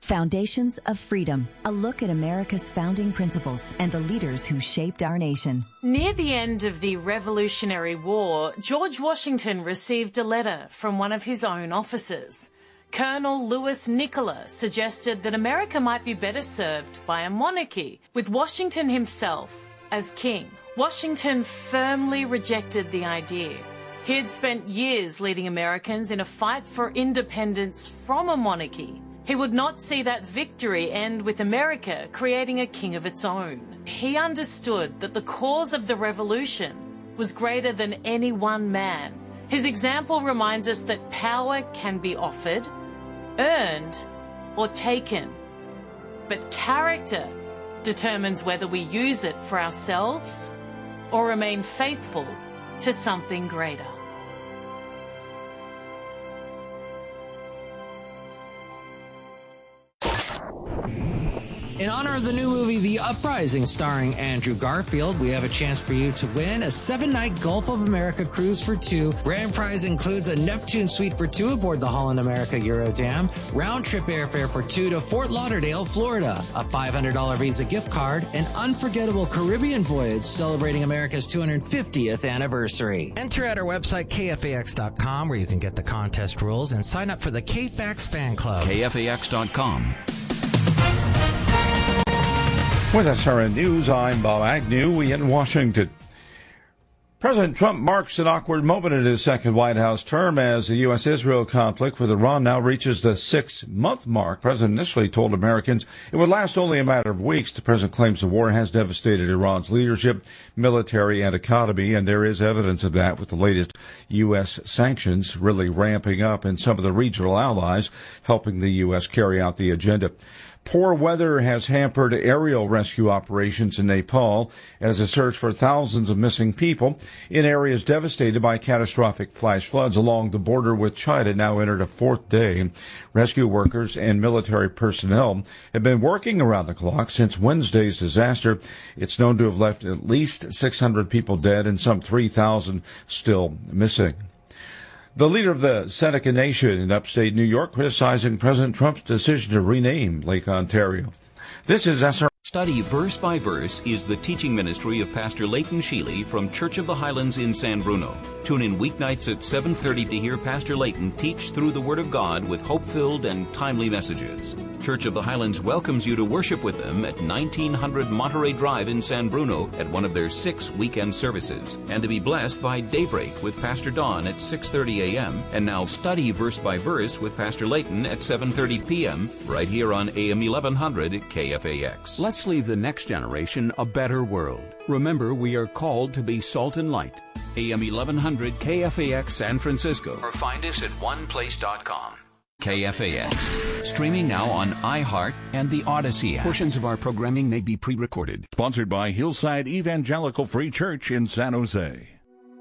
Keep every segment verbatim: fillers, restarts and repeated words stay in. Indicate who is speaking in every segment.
Speaker 1: Foundations of Freedom, a look at America's founding principles and the leaders who shaped our nation.
Speaker 2: Near the end of the Revolutionary War, George Washington received a letter from one of his own officers. Colonel Louis Nicola suggested that America might be better served by a monarchy, with Washington himself as king. Washington firmly rejected the idea. He had spent years leading Americans in a fight for independence from a monarchy. He would not see that victory end with America creating a king of its own. He understood that the cause of the revolution was greater than any one man. His example reminds us that power can be offered, earned, or taken. But character determines whether we use it for ourselves or remain faithful to something greater.
Speaker 3: In honor of the new movie, The Uprising, starring Andrew Garfield, we have a chance for you to win a seven-night Gulf of America cruise for two. Grand prize includes a Neptune suite for two aboard the Holland America Eurodam, round-trip airfare for two to Fort Lauderdale, Florida, a five hundred dollars Visa gift card, an unforgettable Caribbean voyage celebrating America's two hundred fiftieth anniversary. Enter at our website, K F A X dot com, where you can get the contest rules and sign up for the K F A X fan club.
Speaker 4: K F A X dot com.
Speaker 5: With S R N News, I'm Bob Agnew. In Washington, President Trump marks an awkward moment in his second White House term as the U S Israel conflict with Iran now reaches the six-month mark. The president initially told Americans it would last only a matter of weeks. The president claims the war has devastated Iran's leadership, military, and economy, and there is evidence of that with the latest U S sanctions really ramping up and some of the regional allies helping the U S carry out the agenda. Poor weather has hampered aerial rescue operations in Nepal as a search for thousands of missing people in areas devastated by catastrophic flash floods along the border with China now entered a fourth day. Rescue workers and military personnel have been working around the clock since Wednesday's disaster. It's known to have left at least six hundred people dead and some three thousand still missing. The leader of the Seneca Nation in upstate New York criticizing President Trump's decision to rename Lake Ontario. This is S R.
Speaker 4: Study Verse by Verse is the teaching ministry of Pastor Leighton Sheely from Church of the Highlands in San Bruno. Tune in weeknights at seven thirty to hear Pastor Leighton teach through the Word of God with hope-filled and timely messages. Church of the Highlands welcomes you to worship with them at nineteen hundred Monterey Drive in San Bruno at one of their six weekend services, and to be blessed by Daybreak with Pastor Don at six thirty a.m. and now Study Verse by Verse with Pastor Leighton at seven thirty p.m. right here on A M eleven hundred K F A X.
Speaker 6: Let's leave the next generation a better world. Remember, we are called to be salt and light. A M eleven hundred K F A X San Francisco.
Speaker 4: Or find us at one place dot com. K F A X. Streaming now on iHeart and the Odyssey app.
Speaker 6: Portions of our programming may be pre-recorded.
Speaker 7: Sponsored by Hillside Evangelical Free Church in San Jose.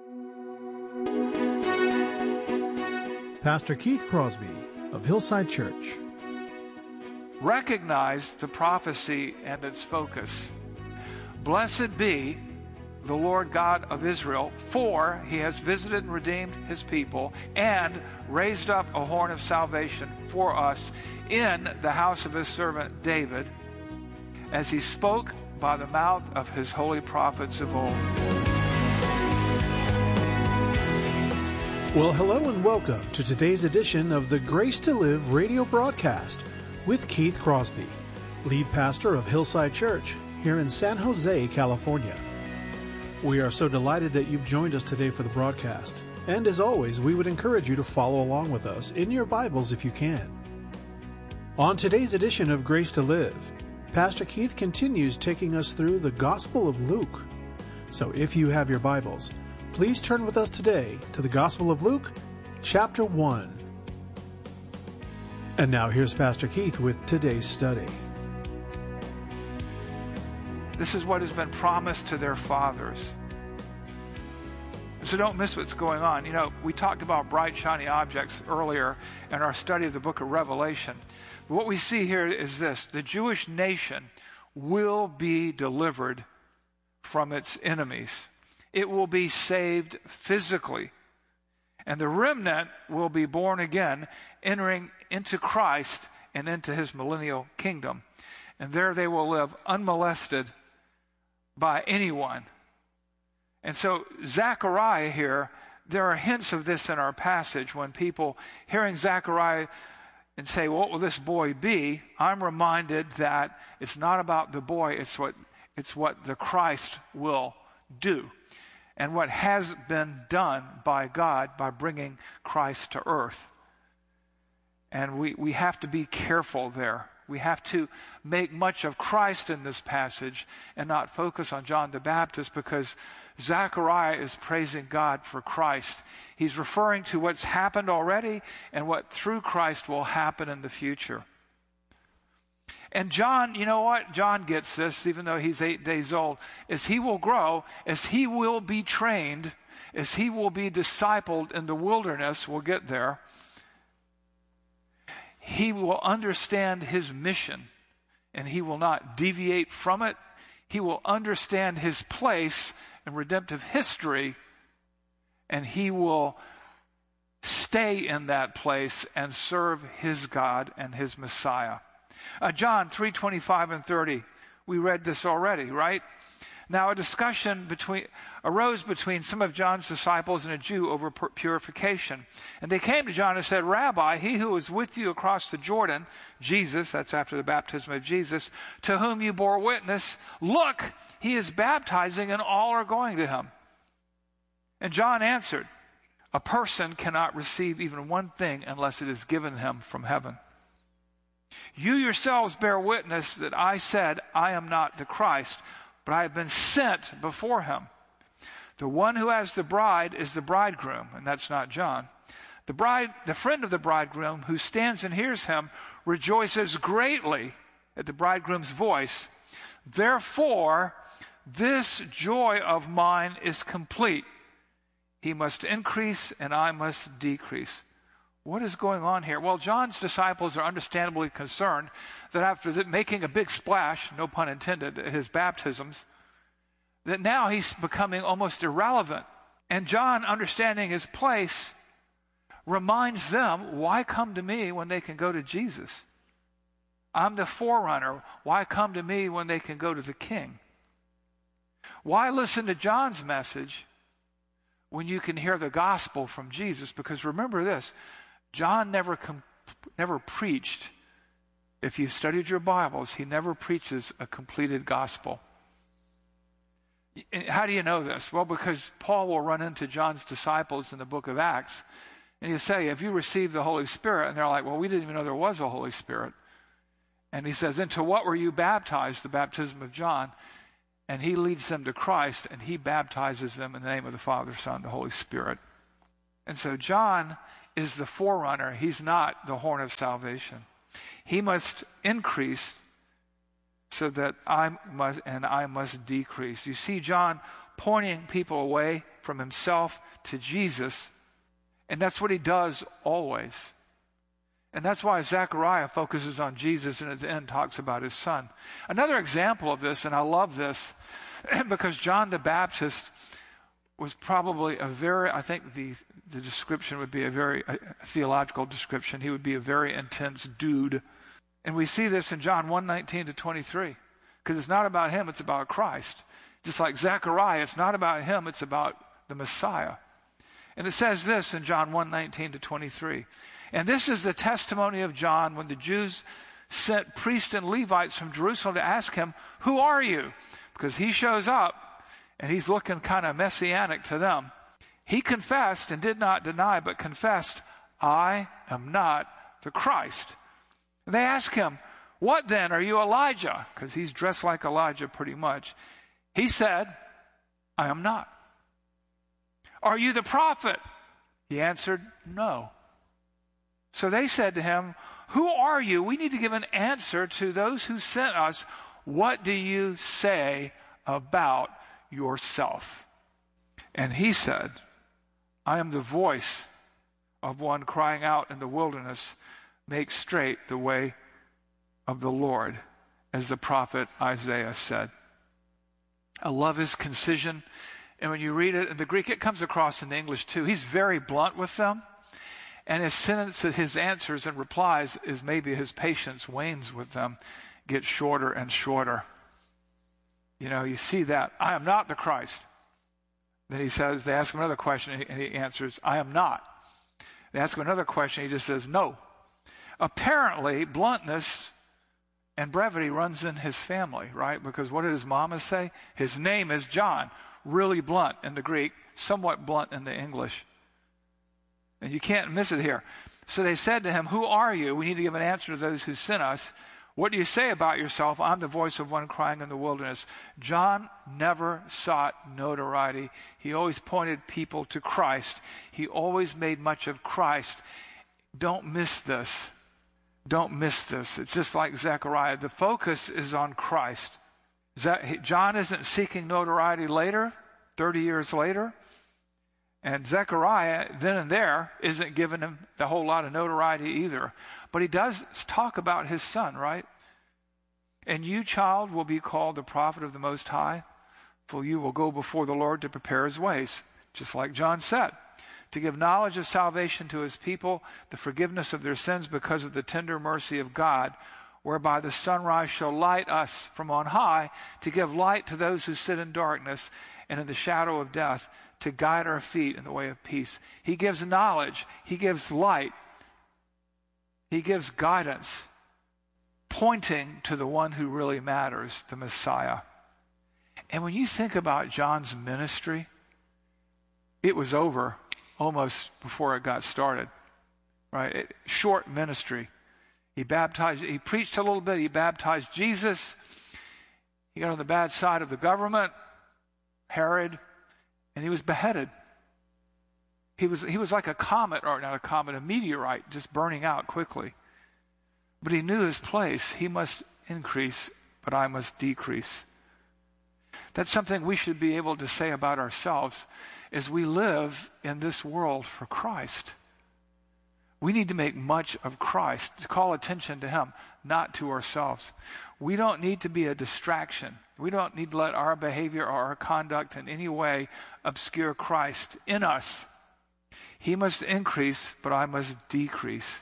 Speaker 8: Pastor Keith Crosby of Hillside Church.
Speaker 9: Recognize the prophecy and its focus. Blessed be the Lord God of Israel, for he has visited and redeemed his people and raised up a horn of salvation for us in the house of his servant David, as he spoke by the mouth of his holy prophets of old.
Speaker 8: Well, hello and welcome to today's edition of the Grace to Live radio broadcast with Keith Crosby, lead pastor of Hillside Church here in San Jose, California. We are so delighted that you've joined us today for the broadcast. And as always, we would encourage you to follow along with us in your Bibles if you can. On today's edition of Grace to Live, Pastor Keith continues taking us through the Gospel of Luke. So if you have your Bibles, please turn with us today to the Gospel of Luke, chapter one. And now here's Pastor Keith with today's study.
Speaker 9: This is what has been promised to their fathers. So don't miss what's going on. You know, we talked about bright, shiny objects earlier in our study of the book of Revelation. But what we see here is this: the Jewish nation will be delivered from its enemies. It will be saved physically. And the remnant will be born again, entering into Christ and into his millennial kingdom. And there they will live unmolested by anyone. And so Zechariah here, there are hints of this in our passage when people hearing Zechariah and say, well, what will this boy be? I'm reminded that it's not about the boy, it's what, it's what the Christ will do. And what has been done by God by bringing Christ to earth. And we, we have to be careful there. We have to make much of Christ in this passage and not focus on John the Baptist, because Zechariah is praising God for Christ. He's referring to what's happened already and what through Christ will happen in the future. And John, you know what? John gets this, even though he's eight days old. As he will grow, as he will be trained, as he will be discipled in the wilderness, we'll get there, he will understand his mission, and he will not deviate from it. He will understand his place in redemptive history, and he will stay in that place and serve his God and his Messiah. Uh, John three twenty-five and thirty, we read this already, right? Now a discussion between, arose between some of John's disciples and a Jew over purification. And they came to John and said, Rabbi, he who was with you across the Jordan, Jesus, that's after the baptism of Jesus, to whom you bore witness, look, he is baptizing and all are going to him. And John answered, a person cannot receive even one thing unless it is given him from heaven. You yourselves bear witness that I said, I am not the Christ, but I have been sent before him. The one who has the bride is the bridegroom, and that's not John. The bride, the friend of the bridegroom who stands and hears him rejoices greatly at the bridegroom's voice. Therefore, this joy of mine is complete. He must increase and I must decrease. What is going on here? Well, John's disciples are understandably concerned that after making a big splash, no pun intended, at his baptisms, that now he's becoming almost irrelevant. And John, understanding his place, reminds them, why come to me when they can go to Jesus? I'm the forerunner. Why come to me when they can go to the King? Why listen to John's message when you can hear the gospel from Jesus? Because remember this, John never com- never preached. If you've studied your Bibles, he never preaches a completed gospel. How do you know this? Well, because Paul will run into John's disciples in the book of Acts, and he'll say, have you received the Holy Spirit? And they're like, well, we didn't even know there was a Holy Spirit. And he says, into what were you baptized? The baptism of John. And he leads them to Christ, and he baptizes them in the name of the Father, Son, the Holy Spirit. And so John is the forerunner. He's not the horn of salvation. He must increase so that I must, and I must decrease. You see John pointing people away from himself to Jesus, and that's what he does always. And that's why Zechariah focuses on Jesus and at the end talks about his son. Another example of this, and I love this, because John the Baptist was probably a very, I think the, the description would be a very a theological description. He would be a very intense dude. And we see this in John one nineteen to twenty-three. Because it's not about him, it's about Christ. Just like Zechariah, it's not about him, it's about the Messiah. And it says this in John one nineteen to twenty-three. And this is the testimony of John when the Jews sent priests and Levites from Jerusalem to ask him, who are you? Because he shows up and he's looking kind of messianic to them. He confessed and did not deny, but confessed, I am not the Christ. And they ask him, what then? Are you Elijah? Because he's dressed like Elijah pretty much. He said, I am not. Are you the prophet? He answered, no. So they said to him, who are you? We need to give an answer to those who sent us. What do you say about yourself? And he said, I am the voice of one crying out in the wilderness, make straight the way of the Lord, as the prophet Isaiah said. I love his concision. And when you read it in the Greek, it comes across in the English too. He's very blunt with them. And his sentence, his answers and replies is maybe his patience wanes with them, gets shorter and shorter. You know, you see that. I am not the Christ. Then he says, they ask him another question, and he answers, I am not. They ask him another question, he just says, no. Apparently, bluntness and brevity runs in his family, right? Because what did his mama say? His name is John. Really blunt in the Greek, somewhat blunt in the English. And you can't miss it here. So they said to him, who are you? We need to give an answer to those who sent us. What do you say about yourself? I'm the voice of one crying in the wilderness. John never sought notoriety. He always pointed people to Christ. He always made much of Christ. Don't miss this. Don't miss this. It's just like Zechariah. The focus is on Christ. John isn't seeking notoriety later, thirty years later. And Zechariah, then and there, isn't giving him a whole lot of notoriety either. But he does talk about his son, right? And you, child, will be called the prophet of the Most High, for you will go before the Lord to prepare his ways, just like John said, to give knowledge of salvation to his people, the forgiveness of their sins because of the tender mercy of God, whereby the sunrise shall light us from on high, to give light to those who sit in darkness and in the shadow of death, to guide our feet in the way of peace. He gives knowledge. He gives light. He gives guidance, pointing to the one who really matters, the Messiah. And when you think about John's ministry, it was over almost before it got started, right? It, short ministry. He baptized, he preached a little bit. He baptized Jesus. He got on the bad side of the government, Herod, and he was beheaded. He was, he was like a comet, or not a comet, a meteorite, just burning out quickly. But he knew his place. He must increase, but I must decrease. That's something we should be able to say about ourselves as we live in this world for Christ. We need to make much of Christ, to call attention to him, not to ourselves. We don't need to be a distraction. We don't need to let our behavior or our conduct in any way obscure Christ in us. He must increase, but I must decrease.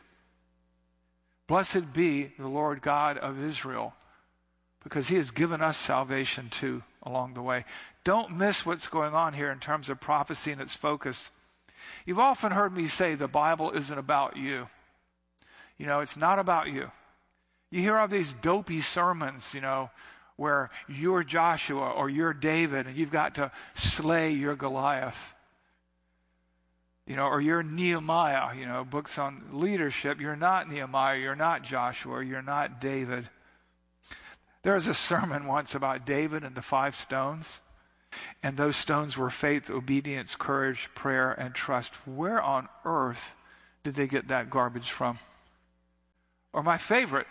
Speaker 9: Blessed be the Lord God of Israel, because he has given us salvation too along the way. Don't miss what's going on here in terms of prophecy and its focus. You've often heard me say the Bible isn't about you. You know, it's not about you. You hear all these dopey sermons, you know, where you're Joshua or you're David and you've got to slay your Goliath. You know, or you're Nehemiah, you know, books on leadership. You're not Nehemiah, you're not Joshua, you're not David. There was a sermon once about David and the five stones. And those stones were faith, obedience, courage, prayer, and trust. Where on earth did they get that garbage from? Or my favorite,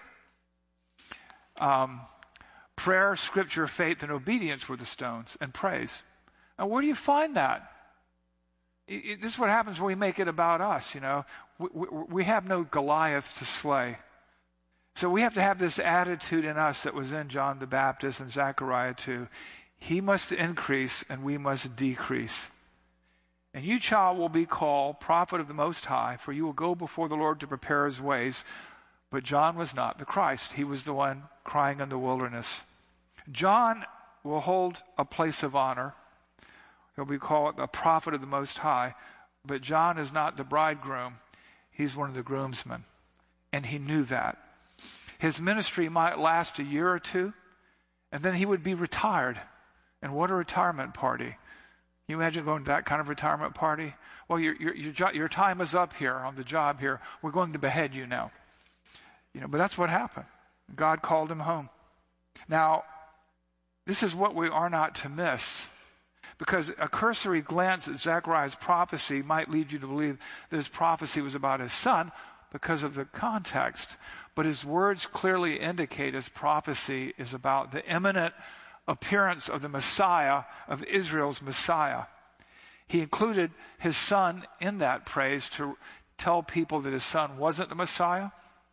Speaker 9: um, prayer, scripture, faith, and obedience were the stones, and praise. Now, where do you find that? It, it, this is what happens when we make it about us, you know. We, we, we have no Goliath to slay. So we have to have this attitude in us that was in John the Baptist and Zechariah too. He must increase and we must decrease. And you, child, will be called prophet of the Most High, for you will go before the Lord to prepare his ways. But John was not the Christ. He was the one crying in the wilderness. John will hold a place of honor. He'll be called the prophet of the Most High. But John is not the bridegroom. He's one of the groomsmen. And he knew that. His ministry might last a year or two, and then he would be retired. And what a retirement party. Can you imagine going to that kind of retirement party? Well, your, your, your, your time is up here on the job here. We're going to behead you now. You know, but that's what happened. God called him home. Now, this is what we are not to miss. Because a cursory glance at Zechariah's prophecy might lead you to believe that his prophecy was about his son because of the context. But his words clearly indicate his prophecy is about the imminent appearance of the Messiah, of Israel's Messiah. He included his son in that praise to tell people that his son wasn't the Messiah,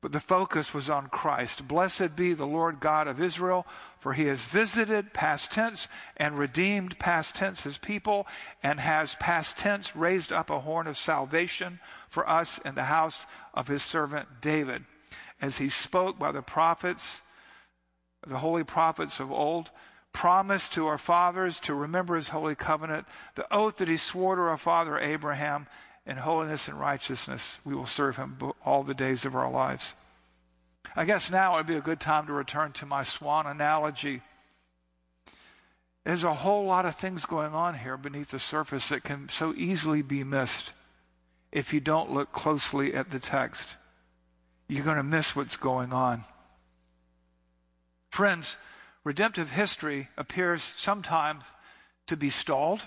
Speaker 9: but the focus was on Christ. Blessed be the Lord God of Israel, for he has visited, past tense, and redeemed, past tense, his people, and has, past tense, raised up a horn of salvation for us in the house of his servant David, as he spoke by the prophets, the holy prophets of old, promised to our fathers to remember his holy covenant, the oath that he swore to our father Abraham. In holiness and righteousness, we will serve him all the days of our lives. I guess now would be a good time to return to my swan analogy. There's a whole lot of things going on here beneath the surface that can so easily be missed if you don't look closely at the text. You're going to miss what's going on. Friends, redemptive history appears sometimes to be stalled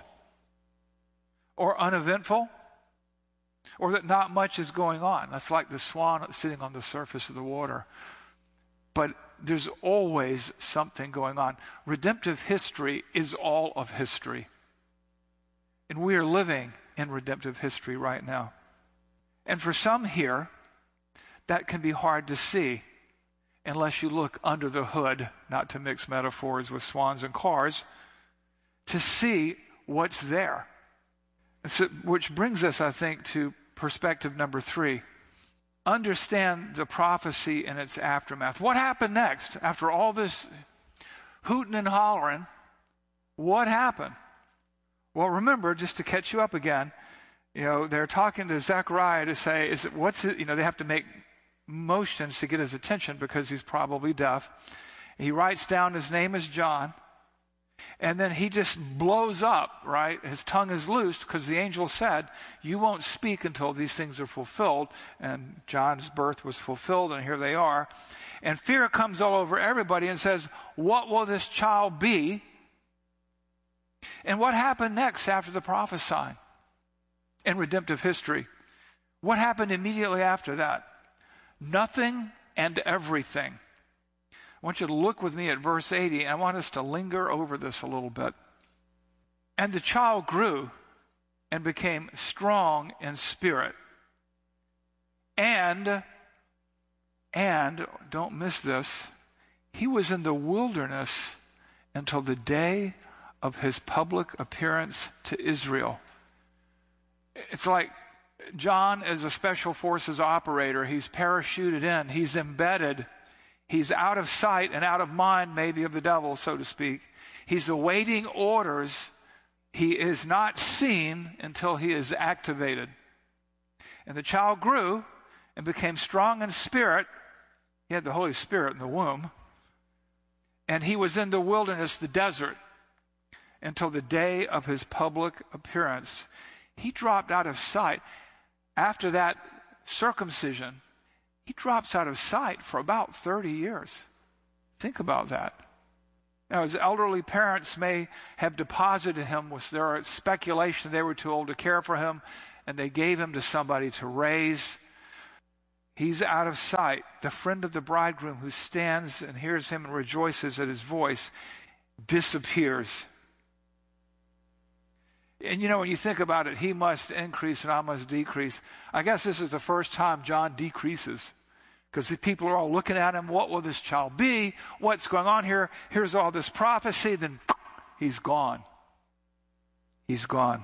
Speaker 9: or uneventful, or that not much is going on. That's like the swan sitting on the surface of the water. But there's always something going on. Redemptive history is all of history. And we are living in redemptive history right now. And for some here, that can be hard to see unless you look under the hood, not to mix metaphors with swans and cars, to see what's there. So, which brings us, I think, to perspective number three. Understand the prophecy and its aftermath. What happened next? After all this hooting and hollering, what happened? Well, remember, just to catch you up again, you know, they're talking to Zechariah to say, is it, what's it, you know, they have to make motions to get his attention because he's probably deaf. He writes down his name is John. And then he just blows up, right? His tongue is loosed because the angel said, you won't speak until these things are fulfilled. And John's birth was fulfilled, and here they are. And fear comes all over everybody and says, what will this child be? And what happened next after the prophesying in redemptive history? What happened immediately after that? Nothing and everything. I want you to look with me at verse eighty, and I want us to linger over this a little bit. And the child grew and became strong in spirit. And, and, don't miss this, he was in the wilderness until the day of his public appearance to Israel. It's like John is a special forces operator. He's parachuted in. He's embedded. He's out of sight and out of mind, maybe, of the devil, so to speak. He's awaiting orders. He is not seen until he is activated. And the child grew and became strong in spirit. He had the Holy Spirit in the womb. And he was in the wilderness, the desert, until the day of his public appearance. He dropped out of sight. After that circumcision, he drops out of sight for about thirty years. Think about that. Now, his elderly parents may have deposited him with their speculation they were too old to care for him, and they gave him to somebody to raise. He's out of sight. The friend of the bridegroom who stands and hears him and rejoices at his voice disappears. And you know, when you think about it, he must increase and I must decrease. I guess this is the first time John decreases, because the people are all looking at him. What will this child be? What's going on here? Here's all this prophecy. Then he's gone. He's gone.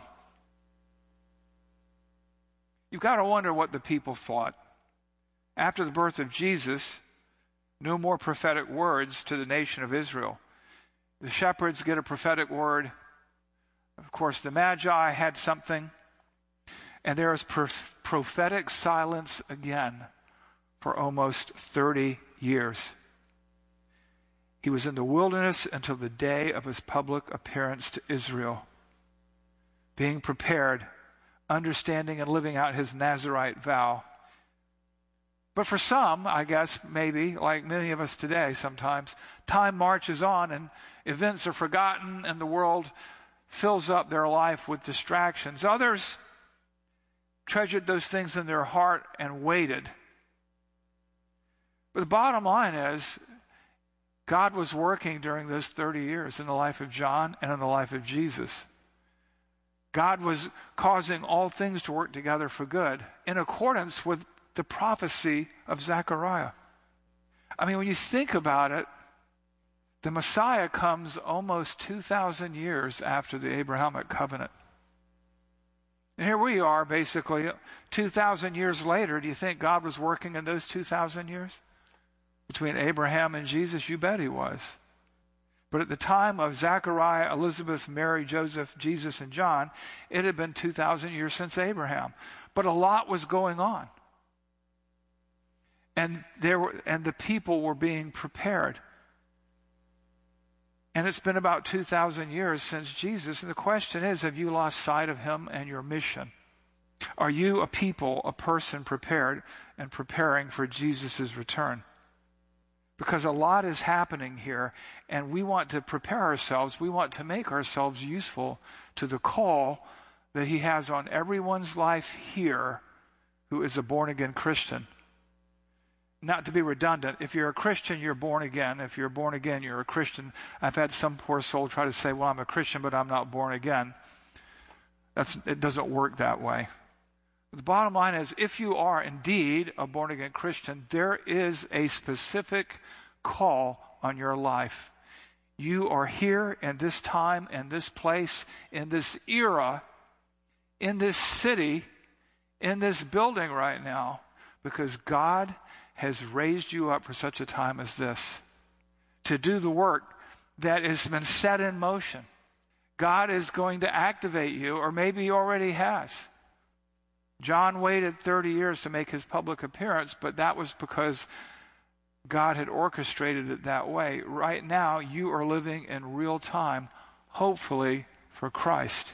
Speaker 9: You've got to wonder what the people thought. After the birth of Jesus, no more prophetic words to the nation of Israel. The shepherds get a prophetic word. Of course, the Magi had something. And there is pro- prophetic silence again for almost thirty years. He was in the wilderness until the day of his public appearance to Israel, being prepared, understanding and living out his Nazirite vow. But for some, I guess, maybe, like many of us today sometimes, time marches on and events are forgotten and the world fills up their life with distractions. Others treasured those things in their heart and waited. But the bottom line is, God was working during those thirty years in the life of John and in the life of Jesus. God was causing all things to work together for good in accordance with the prophecy of Zechariah. I mean, when you think about it, the Messiah comes almost two thousand years after the Abrahamic covenant. And here we are, basically, two thousand years later. Do you think God was working in those two thousand years? Between Abraham and Jesus? You bet he was. But at the time of Zechariah, Elizabeth, Mary, Joseph, Jesus, and John, it had been two thousand years since Abraham. But a lot was going on. And there were, and the people were being prepared. And it's been about two thousand years since Jesus. And the question is, have you lost sight of him and your mission? Are you a people, a person prepared and preparing for Jesus' return? Because a lot is happening here, and we want to prepare ourselves. We want to make ourselves useful to the call that he has on everyone's life here who is a born-again Christian. Not to be redundant, if you're a Christian, you're born again. If you're born again, you're a Christian. I've had some poor soul try to say, well, I'm a Christian, but I'm not born again. That's, it doesn't work that way. The bottom line is, if you are indeed a born-again Christian, there is a specific call on your life. You are here in this time, in this place, in this era, in this city, in this building right now, because God has raised you up for such a time as this to do the work that has been set in motion. God is going to activate you, or maybe he already has. John waited thirty years to make his public appearance, but that was because God had orchestrated it that way. Right now, you are living in real time, hopefully for Christ.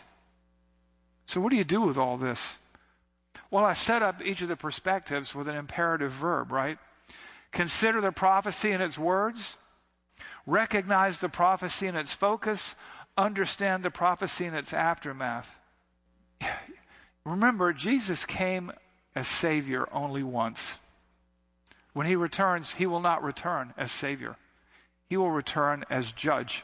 Speaker 9: So what do you do with all this? Well, I set up each of the perspectives with an imperative verb, right? Consider the prophecy and its words. Recognize the prophecy and its focus. Understand the prophecy and its aftermath. Remember, Jesus came as Savior only once. When he returns, he will not return as Savior. He will return as Judge.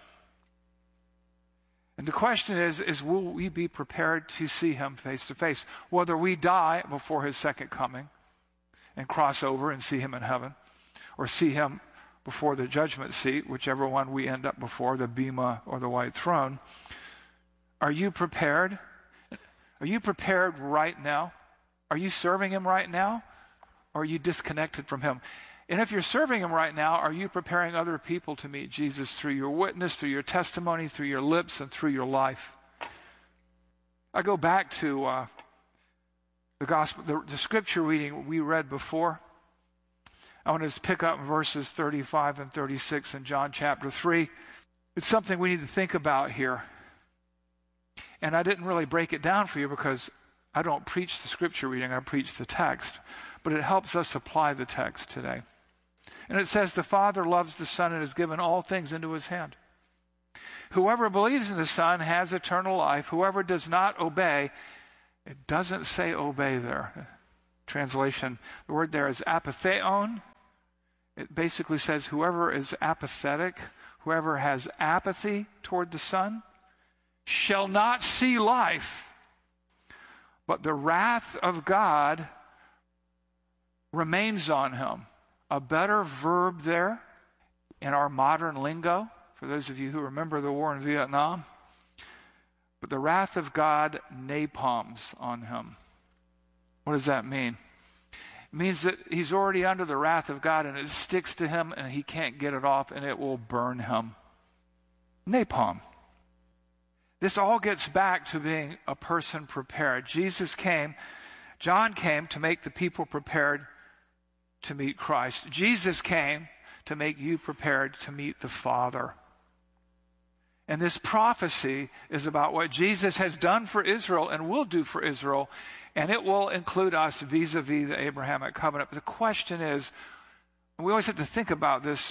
Speaker 9: And the question is, is will we be prepared to see him face to face? Whether we die before his second coming and cross over and see him in heaven, or see him before the judgment seat, whichever one we end up before, the bema or the white throne. Are you prepared? Are you prepared right now? Are you serving him right now? Or are you disconnected from him? And if you're serving him right now, are you preparing other people to meet Jesus through your witness, through your testimony, through your lips, and through your life? I go back to uh, the gospel, the, the scripture reading we read before. I want to pick up verses thirty-five and thirty-six in John chapter three. It's something we need to think about here. And I didn't really break it down for you because I don't preach the scripture reading, I preach the text. But it helps us apply the text today. And it says, the Father loves the Son and has given all things into his hand. Whoever believes in the Son has eternal life. Whoever does not obey, it doesn't say obey there. Translation, the word there is apatheon. It basically says whoever is apathetic, whoever has apathy toward the Son, shall not see life, but the wrath of God remains on him. A better verb there in our modern lingo, for those of you who remember the war in Vietnam, but the wrath of God napalms on him. What does that mean? It means that he's already under the wrath of God and it sticks to him and he can't get it off and it will burn him. Napalm. This all gets back to being a person prepared. Jesus came, John came to make the people prepared to meet Christ. Jesus came to make you prepared to meet the Father. And this prophecy is about what Jesus has done for Israel and will do for Israel, and it will include us vis-a-vis the Abrahamic covenant. But the question is, we always have to think about this,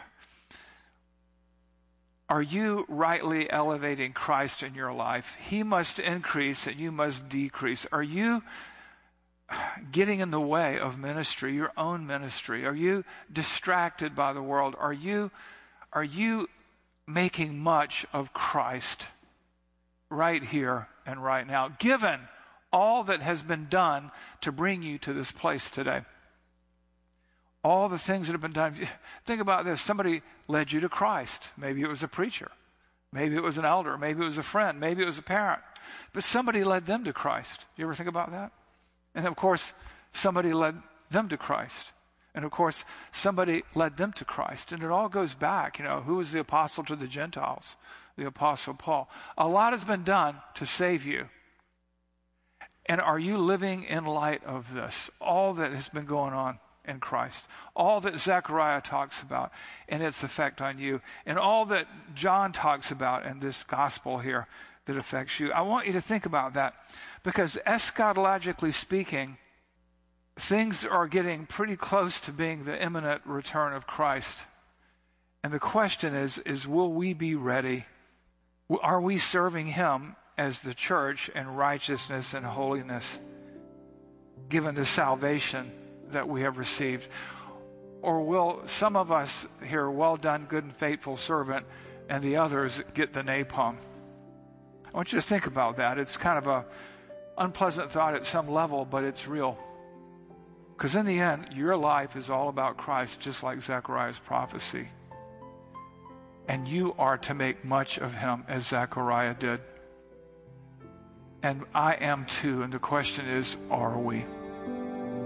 Speaker 9: are you rightly elevating Christ in your life? He must increase and you must decrease. Are you getting in the way of ministry, your own ministry? Are you distracted by the world? Are you, are you making much of Christ right here and right now, given all that has been done to bring you to this place today. All the things that have been done. Think about this. Somebody led you to Christ. Maybe it was a preacher. Maybe it was an elder. Maybe it was a friend. Maybe it was a parent. But somebody led them to Christ. You ever think about that? And of course, somebody led them to Christ. And of course, somebody led them to Christ. And it all goes back. You know, who was the apostle to the Gentiles? The apostle Paul. A lot has been done to save you. And are you living in light of this? All that has been going on in Christ. All that Zechariah talks about and its effect on you. And all that John talks about in this gospel here that affects you. I want you to think about that. Because eschatologically speaking, things are getting pretty close to being the imminent return of Christ. And the question is, is will we be ready? Are we serving him as the church in righteousness and holiness, given the salvation that we have received? Or will some of us hear, well done, good and faithful servant, and the others get the napalm? I want you to think about that. It's kind of a unpleasant thought at some level, but it's real. Because in the end, your life is all about Christ, just like Zechariah's prophecy. And you are to make much of him as Zechariah did. And I am too. And the question is, are we?